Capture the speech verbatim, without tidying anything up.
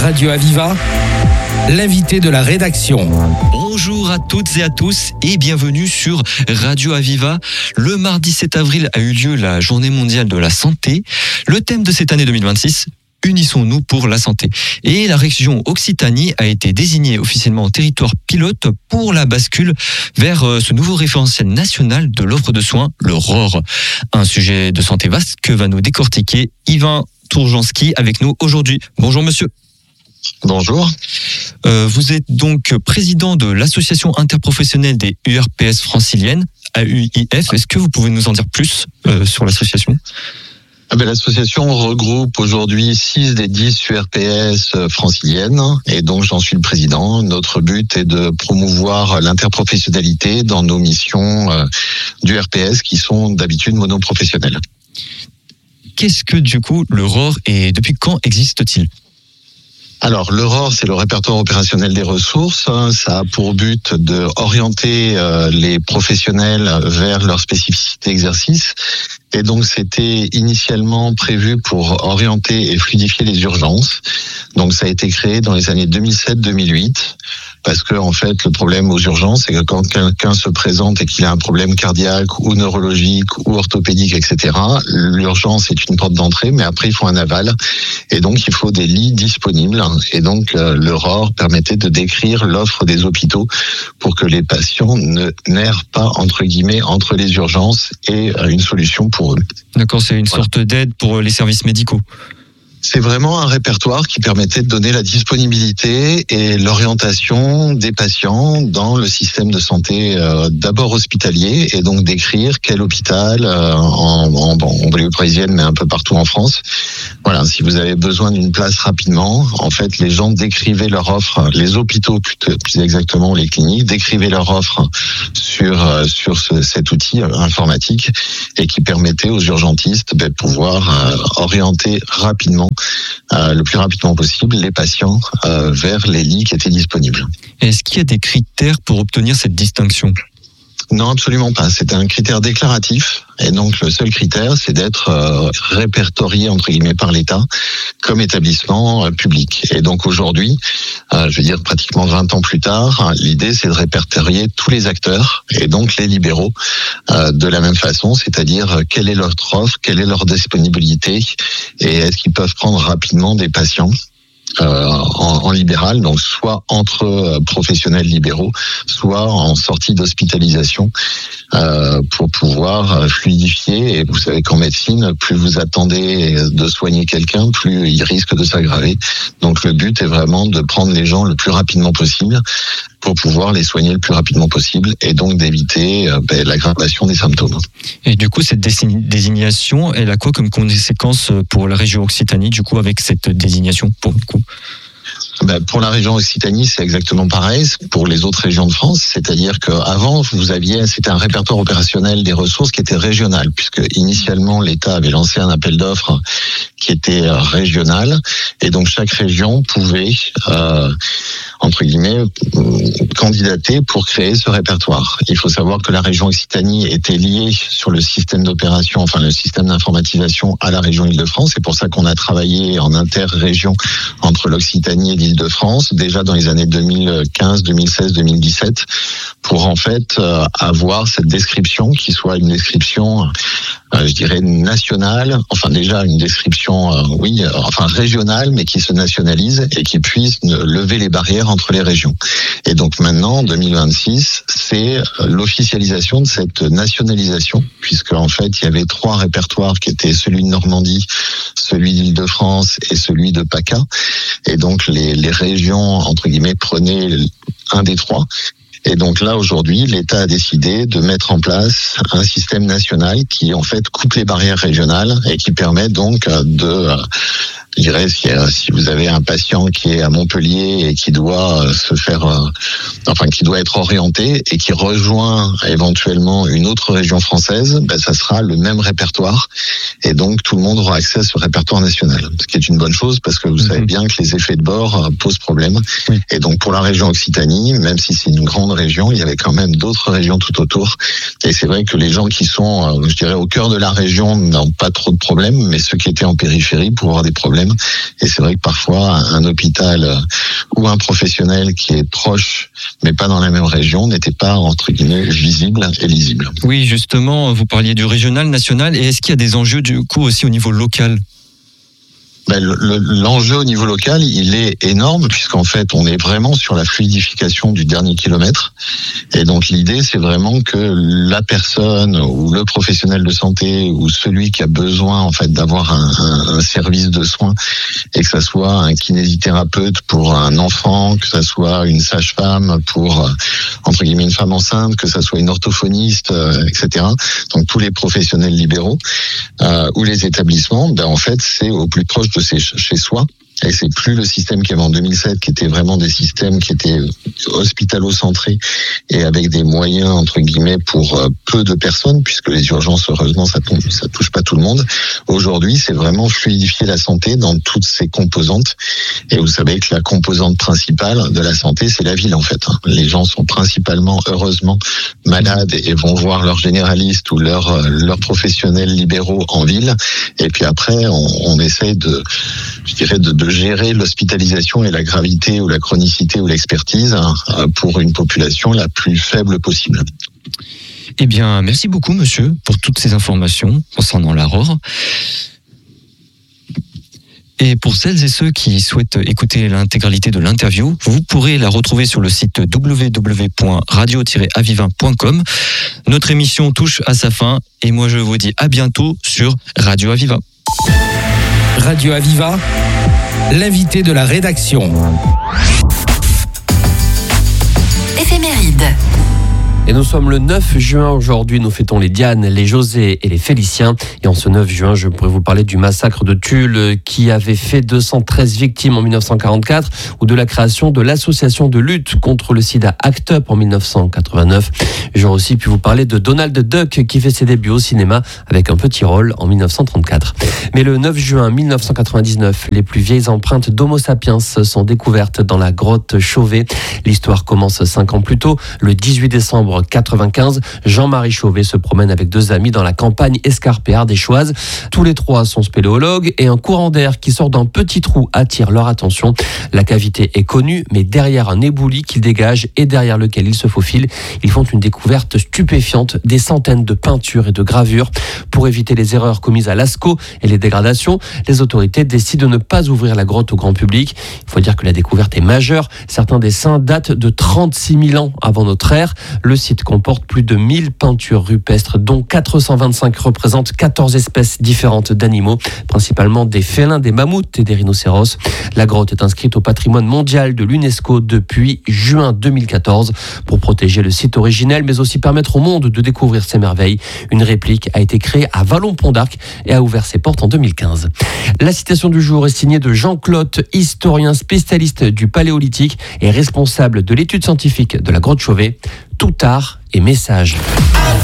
Radio Aviva, l'invité de la rédaction. Bonjour à toutes et à tous et bienvenue sur Radio Aviva. Le mardi sept avril a eu lieu la Journée mondiale de la santé. Le thème de cette année deux mille vingt-six, unissons-nous pour la santé. Et la région Occitanie a été désignée officiellement en territoire pilote pour la bascule vers ce nouveau référentiel national de l'offre de soins, le R O R. Un sujet de santé vaste que va nous décortiquer Yvain Tourjanski avec nous aujourd'hui. Bonjour monsieur. Bonjour. Euh, vous êtes donc président de l'association interprofessionnelle des U R P S franciliennes, A U I F. Est-ce que vous pouvez nous en dire plus euh, sur l'association ? Ah ben, l'association regroupe aujourd'hui six des dix U R P S franciliennes et donc j'en suis le président. Notre but est de promouvoir l'interprofessionnalité dans nos missions euh, d'U R P S qui sont d'habitude monoprofessionnelles. Qu'est-ce que du coup le R O R et depuis quand existe-t-il ? Alors, le R O R, c'est le répertoire opérationnel des ressources. Ça a pour but de orienter euh, les professionnels vers leur spécificité d'exercice. Et donc, c'était initialement prévu pour orienter et fluidifier les urgences. Donc, ça a été créé dans les années deux mille sept deux mille huit. Parce que, en fait, le problème aux urgences, c'est que quand quelqu'un se présente et qu'il a un problème cardiaque ou neurologique ou orthopédique, et cetera, l'urgence est une porte d'entrée, mais après, il faut un aval. Et donc, il faut des lits disponibles. Et donc, le R O R permettait de décrire l'offre des hôpitaux pour que les patients ne n'errent pas, entre guillemets, entre les urgences et une solution pour eux. D'accord, c'est une sorte voilà. d'aide pour les services médicaux. C'est vraiment un répertoire qui permettait de donner la disponibilité et l'orientation des patients dans le système de santé euh, d'abord hospitalier et donc d'écrire quel hôpital euh, en, en, bon, en banlieue parisienne mais un peu partout en France. Voilà, si vous avez besoin d'une place rapidement, en fait les gens décrivaient leur offre, les hôpitaux plus, plus exactement, les cliniques décrivaient leur offre sur euh, sur ce, cet outil informatique et qui permettait aux urgentistes de pouvoir euh, orienter rapidement Euh, le plus rapidement possible les patients euh, vers les lits qui étaient disponibles. Est-ce qu'il y a des critères pour obtenir cette distinction ? Non, absolument pas. C'est un critère déclaratif. Et donc, le seul critère, c'est d'être euh, répertorié, entre guillemets, par l'État comme établissement euh, public. Et donc, aujourd'hui, euh, je veux dire, pratiquement vingt ans plus tard, hein, l'idée, c'est de répertorier tous les acteurs et donc les libéraux euh, de la même façon, c'est-à-dire euh, quelle est leur offre, quelle est leur disponibilité et est-ce qu'ils peuvent prendre rapidement des patients Euh, en, en libéral, donc soit entre euh, professionnels libéraux, soit en sortie d'hospitalisation euh, pour pouvoir euh, fluidifier. Et vous savez qu'en médecine, plus vous attendez de soigner quelqu'un, plus il risque de s'aggraver. Donc le but est vraiment de prendre les gens le plus rapidement possible pour pouvoir les soigner le plus rapidement possible et donc d'éviter euh, ben, l'aggravation des symptômes. Et du coup, cette désignation, elle a quoi comme conséquence pour la région Occitanie, du coup, avec cette désignation, pour le coup ? Ben, pour la région Occitanie, c'est exactement pareil. Pour les autres régions de France, c'est-à-dire qu'avant, vous aviez, c'était un répertoire opérationnel des ressources qui était régional, puisque initialement l'État avait lancé un appel d'offres qui était régional, et donc chaque région pouvait, euh, entre guillemets, candidater pour créer ce répertoire. Il faut savoir que la région Occitanie était liée sur le système d'opération, enfin le système d'informatisation à la région Île-de-France. C'est pour ça qu'on a travaillé en interrégion entre l'Occitanie et l'Île-de-France, déjà dans les années deux mille quinze, deux mille seize, deux mille dix-sept, pour en fait euh, avoir cette description qui soit une description, euh, je dirais, nationale, enfin déjà une description, euh, oui, euh, enfin régionale, mais qui se nationalise et qui puisse lever les barrières entre les régions. Et donc maintenant, en deux mille vingt-six, c'est l'officialisation de cette nationalisation, puisque en fait, il y avait trois répertoires qui étaient celui de Normandie, celui d'Île-de-France et celui de PACA. Et donc les, les régions, entre guillemets, prenaient un des trois. Et donc là, aujourd'hui, l'État a décidé de mettre en place un système national qui, en fait, coupe les barrières régionales et qui permet donc de... Je dirais, si, si vous avez un patient qui est à Montpellier et qui doit se faire, euh, enfin, qui doit être orienté et qui rejoint éventuellement une autre région française, ben, ça sera le même répertoire. Et donc, tout le monde aura accès à ce répertoire national. Ce qui est une bonne chose parce que vous mmh. savez bien que les effets de bord posent problème. Oui. Et donc, pour la région Occitanie, même si c'est une grande région, il y avait quand même d'autres régions tout autour. Et c'est vrai que les gens qui sont, je dirais, au cœur de la région n'ont pas trop de problèmes, mais ceux qui étaient en périphérie pourraient avoir des problèmes problème. Et c'est vrai que parfois, un hôpital ou un professionnel qui est proche, mais pas dans la même région, n'était pas, entre guillemets, visible et lisible. Oui, justement, vous parliez du régional, national, et est-ce qu'il y a des enjeux du coup aussi au niveau local ? Ben, le, l'enjeu au niveau local, il est énorme puisqu'en fait, on est vraiment sur la fluidification du dernier kilomètre. Et donc, l'idée, c'est vraiment que la personne ou le professionnel de santé ou celui qui a besoin en fait d'avoir un, un, un service de soins et que ça soit un kinésithérapeute pour un enfant, que ça soit une sage-femme pour entre guillemets une femme enceinte, que ça soit une orthophoniste, euh, et cetera. Donc, tous les professionnels libéraux euh, ou les établissements, ben en fait, c'est au plus proche de chez soi. Et c'est plus le système qu'il y avait en deux mille sept, qui était vraiment des systèmes qui étaient hospitalo-centrés et avec des moyens, entre guillemets, pour peu de personnes, puisque les urgences, heureusement, ça touche, ça touche pas tout le monde. Aujourd'hui, c'est vraiment fluidifier la santé dans toutes ses composantes. Et vous savez que la composante principale de la santé, c'est la ville, en fait. Les gens sont principalement, heureusement, malades et vont voir leur généraliste ou leur, leurs professionnels libéraux en ville. Et puis après, on, on essaye de, je dirais, de, de gérer l'hospitalisation et la gravité ou la chronicité ou l'expertise pour une population la plus faible possible. Eh bien, merci beaucoup, monsieur, pour toutes ces informations concernant l'Aurore. Et pour celles et ceux qui souhaitent écouter l'intégralité de l'interview, vous pourrez la retrouver sur le site w w w point radio tiret aviva point com. Notre émission touche à sa fin et moi je vous dis à bientôt sur Radio Aviva. Radio Aviva, l'invité de la rédaction. Éphéméride. Et nous sommes le neuf juin aujourd'hui, nous fêtons les Diane, les José et les Féliciens. Et en ce neuf juin, je pourrais vous parler du massacre de Tulle qui avait fait deux cent treize victimes en dix-neuf cent quarante-quatre ou de la création de l'association de lutte contre le sida ACT UP en dix-neuf cent quatre-vingt-neuf. J'aurais aussi pu vous parler de Donald Duck qui fait ses débuts au cinéma avec un petit rôle en dix-neuf cent trente-quatre. Mais le neuf juin dix-neuf cent quatre-vingt-dix-neuf, les plus vieilles empreintes d'Homo sapiens sont découvertes dans la grotte Chauvet. L'histoire commence cinq ans plus tôt, le dix-huit décembre quatre-vingt-quinze, Jean-Marie Chauvet se promène avec deux amis dans la campagne escarpée ardéchoise. Tous les trois sont spéléologues et un courant d'air qui sort d'un petit trou attire leur attention. La cavité est connue, mais derrière un éboulis qu'ils dégagent et derrière lequel ils se faufilent, ils font une découverte stupéfiante, des centaines de peintures et de gravures. Pour éviter les erreurs commises à Lascaux et les dégradations, les autorités décident de ne pas ouvrir la grotte au grand public. Il faut dire que la découverte est majeure. Certains dessins datent de trente-six mille ans avant notre ère. Le site comporte plus de mille peintures rupestres, dont quatre cent vingt-cinq représentent quatorze espèces différentes d'animaux, principalement des félins, des mammouths et des rhinocéros. La grotte est inscrite au patrimoine mondial de l'UNESCO depuis juin deux mille quatorze. Pour protéger le site originel, mais aussi permettre au monde de découvrir ses merveilles, une réplique a été créée à Vallon-Pont d'Arc et a ouvert ses portes en deux mille quinze. La citation du jour est signée de Jean Clotte, historien spécialiste du paléolithique et responsable de l'étude scientifique de la grotte Chauvet. Tout art et message.